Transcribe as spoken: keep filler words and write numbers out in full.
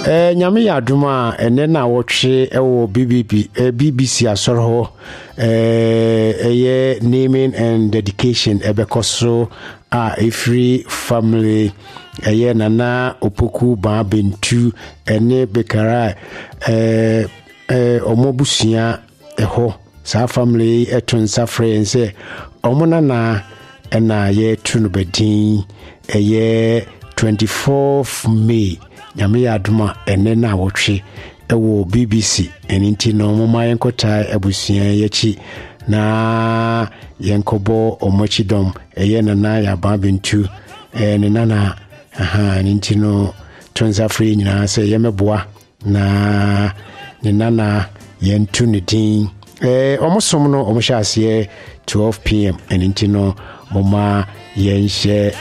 Eh nyame ya aduma ene na wotwe ewo B B B eh, B B C asoro ho eh eye naming and dedication ebekoso a every family eye nana opoku ba bentu ene bekara eh eh omobusia eho sa family etun sa friends eh omona na ena ye tunu bedin eye twenty-fourth May nyame ya aduma ene na wotwe ewo B B C eninti no moma yenkota abusia yechi na yenkobo omochidom eye nana ya babintu eh ne nana aha eninti no tonza free nyina se yemeboa na ne nana yentu ne din eh omosom no omhya ase twelve p m eninti no moma yenhye